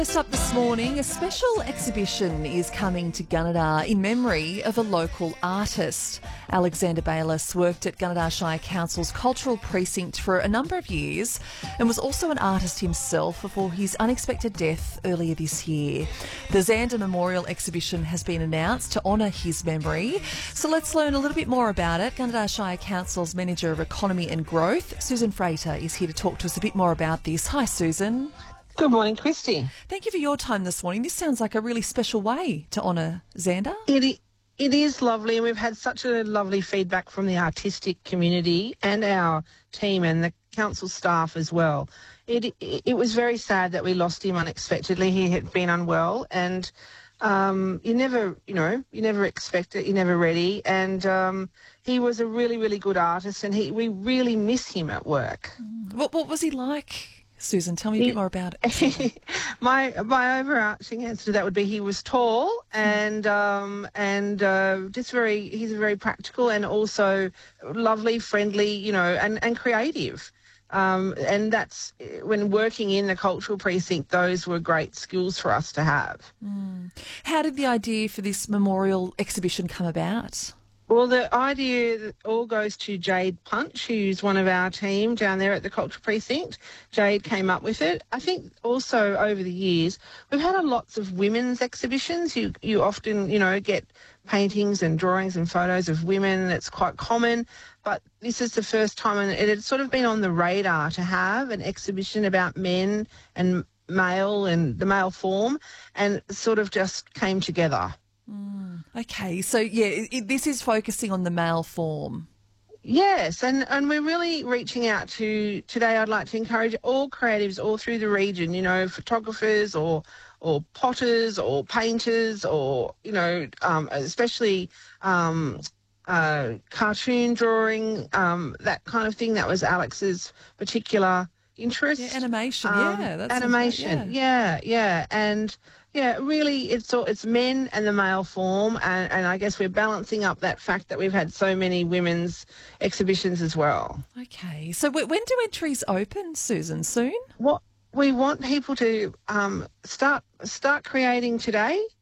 First up this morning, a special exhibition is coming to Gunnedah in memory of a local artist. Alexander Bayliss worked at Gunnedah Shire Council's Cultural Precinct for a number of years and was also an artist himself before his unexpected death earlier this year. The Zander Memorial Exhibition has been announced to honour his memory. So let's learn a little bit more about it. Gunnedah Shire Council's Manager of Economy and Growth, Susan Frater, is here to talk to us a bit more about this. Hi, Susan. Good morning, Christy. Thank you for your time this morning. This sounds like a really special way to honour Zander. It is lovely, and we've had such a lovely feedback from the artistic community and our team and the council staff as well. It was very sad that we lost him unexpectedly. He had been unwell, and you never expect it, you're never ready. And he was a really, really good artist, and we really miss him at work. What was he like, Susan? Tell me a bit more about it. My overarching answer to that would be he was tall and he's very practical and also lovely, friendly, and creative. And that's when working in the cultural precinct, those were great skills for us to have. How did the idea for this memorial exhibition come about? Well, the idea all goes to Jade Punch, who's one of our team down there at the Cultural Precinct. Jade came up with it. I think also over the years, we've had lots of women's exhibitions. You often, get paintings and drawings and photos of women. It's quite common. But this is the first time, and it had sort of been on the radar to have an exhibition about men and male and the male form, and it sort of just came together. Okay, so this is focusing on the male form. Yes, and we're really reaching out to, today I'd like to encourage all creatives all through the region, photographers or potters or painters or, especially cartoon drawing, that kind of thing. That was Alex's particular interest. Yeah, animation, that's animation, yeah. And yeah, really, it's men and the male form, and I guess we're balancing up that fact that we've had so many women's exhibitions as well. Okay, so when do entries open, Susan? Soon? What we want people to start creating today.